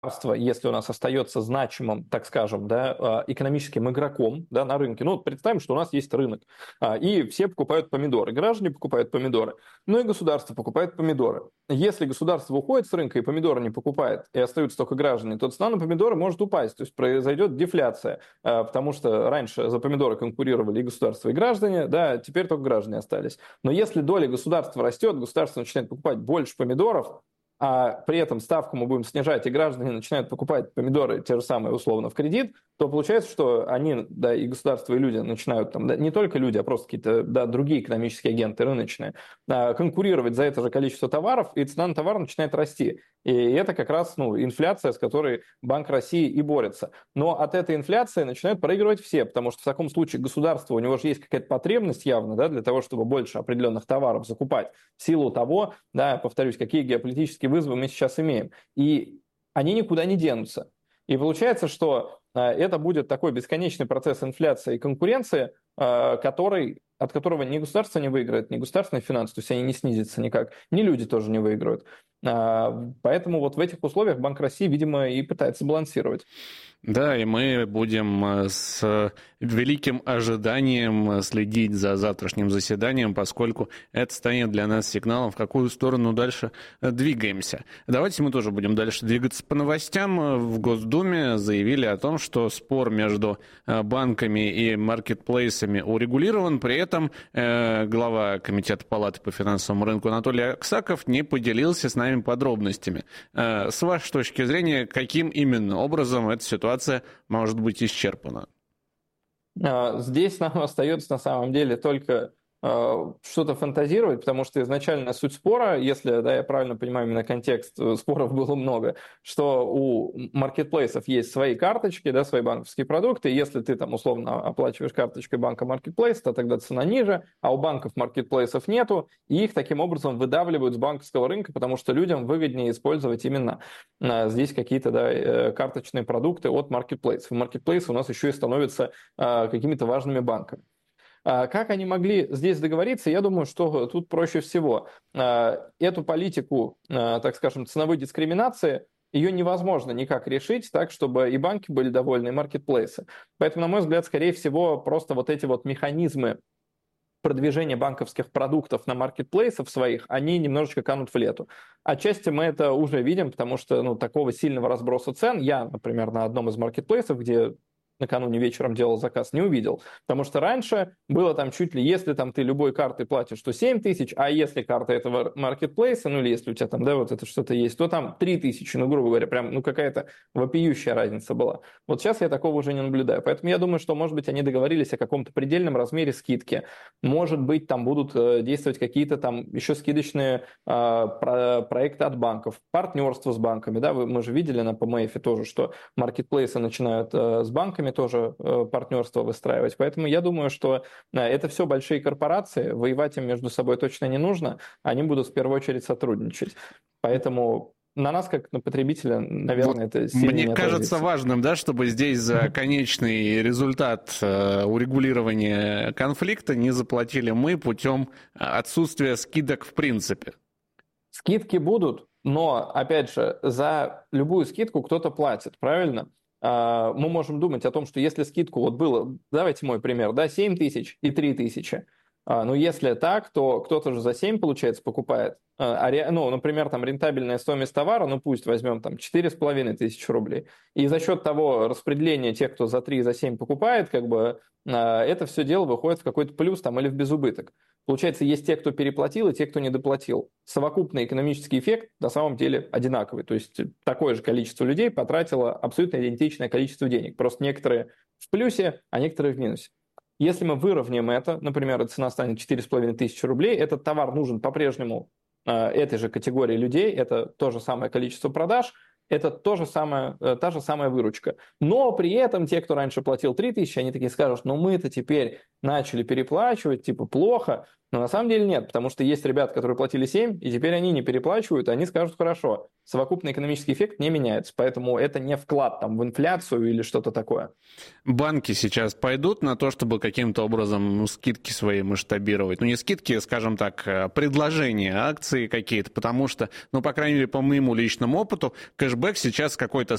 если у нас остается значимым, так скажем, да, экономическим игроком, да, на рынке, ну вот представим, что у нас есть рынок, и все покупают помидоры, граждане покупают помидоры, ну и государство покупает помидоры. Если государство уходит с рынка и помидоры не покупает, и остаются только граждане, то цена на помидоры может упасть, то есть произойдет дефляция, потому что раньше за помидоры конкурировали и государство, и граждане, да, теперь только граждане остались. Но если доля государства растет, государство начинает покупать больше помидоров, а при этом ставку мы будем снижать, и граждане начинают покупать помидоры те же самые условно в кредит, то получается, что они, да, и государство, и люди начинают, там, да, не только люди, а просто какие-то, да, другие экономические агенты рыночные, конкурировать за это же количество товаров, и цена на товар начинает расти. И это как раз, ну, инфляция, с которой Банк России и борется. Но от этой инфляции начинают проигрывать все, потому что в таком случае государство, у него же есть какая-то потребность явно, да, для того, чтобы больше определенных товаров закупать, в силу того, да, повторюсь, какие геополитические вызовы мы сейчас имеем. И они никуда не денутся. И получается, что это будет такой бесконечный процесс инфляции и конкуренции, от которого ни государство не выиграет, ни государственные финансы, то есть они не снизятся никак, ни люди тоже не выиграют. Поэтому вот в этих условиях Банк России, видимо, и пытается балансировать. Да, и мы будем с великим ожиданием следить за завтрашним заседанием, поскольку это станет для нас сигналом, в какую сторону дальше двигаемся. Давайте мы тоже будем дальше двигаться по новостям. В Госдуме заявили о том, что спор между банками и маркетплейсами урегулирован. При этом глава Комитета Палаты по финансовому рынку Анатолий Аксаков не поделился с нами подробностями. С вашей точки зрения, каким именно образом эта ситуация может быть исчерпана? Здесь нам остается на самом деле только что-то фантазировать, потому что изначально суть спора, если, да, я правильно понимаю именно контекст, споров было много, что у маркетплейсов есть свои карточки, да, свои банковские продукты, и если ты там условно оплачиваешь карточкой банка маркетплейс, то тогда цена ниже, а у банков маркетплейсов нету, и их таким образом выдавливают с банковского рынка, потому что людям выгоднее использовать именно здесь какие-то, да, карточные продукты от маркетплейсов. Маркетплейсы у нас еще и становятся какими-то важными банками. Как они могли здесь договориться? Я думаю, что тут проще всего. Эту политику, так скажем, ценовой дискриминации, ее невозможно никак решить так, чтобы и банки были довольны, и маркетплейсы. Поэтому, на мой взгляд, скорее всего, просто вот эти вот механизмы продвижения банковских продуктов на маркетплейсах своих, они немножечко канут в лету. Отчасти мы это уже видим, потому что, ну, такого сильного разброса цен я, например, на одном из маркетплейсов, где накануне вечером делал заказ, не увидел. Потому что раньше было там чуть ли, если там ты любой картой платишь, то 7 тысяч, а если карта этого маркетплейса, ну или если у тебя там, да, вот это что-то есть, то там 3 тысячи, ну, грубо говоря, прям, ну, какая-то вопиющая разница была. Вот сейчас я такого уже не наблюдаю. Поэтому я думаю, что, может быть, они договорились о каком-то предельном размере скидки. Может быть, там будут действовать какие-то там еще скидочные проекты от банков, партнерство с банками, да, мы же видели на ПМФ тоже, что маркетплейсы начинают с банками тоже партнерство выстраивать. Поэтому я думаю, что это все большие корпорации, воевать им между собой точно не нужно, они будут в первую очередь сотрудничать. Поэтому на нас, как на потребителя, наверное, вот это сильно не мне кажется отразится. важным, да, чтобы здесь за конечный результат урегулирования конфликта не заплатили мы путем отсутствия скидок в принципе. Скидки будут, но, опять же, за любую скидку кто-то платит, правильно? Мы можем думать о том, что если скидку, вот было, давайте мой пример, да, 7 тысяч и 3 тысячи, ну, если так, то кто-то же за 7, получается, покупает. Ну, например, там рентабельная стоимость товара, ну, пусть возьмем там 4,5 тысячи рублей. И за счет того распределения тех, кто за 3 и за 7 покупает, как бы это все дело выходит в какой-то плюс там или в безубыток. Получается, есть те, кто переплатил, и те, кто недоплатил. Совокупный экономический эффект на самом деле одинаковый. То есть такое же количество людей потратило абсолютно идентичное количество денег. Просто некоторые в плюсе, а некоторые в минусе. Если мы выровняем это, например, цена станет 4,5 тысячи рублей, этот товар нужен по-прежнему этой же категории людей, это то же самое количество продаж, это та же самая выручка. Но при этом те, кто раньше платил 3 тысячи, они такие скажут, ну мы-то теперь начали переплачивать, типа плохо, но на самом деле нет, потому что есть ребята, которые платили 7, и теперь они не переплачивают, и они скажут, хорошо, совокупный экономический эффект не меняется, поэтому это не вклад там, в инфляцию или что-то такое. Банки сейчас пойдут на то, чтобы каким-то образом скидки свои масштабировать. Ну, не скидки, скажем так, предложения, акции какие-то, потому что, ну, по крайней мере, по моему личному опыту, кэшбэк сейчас какой-то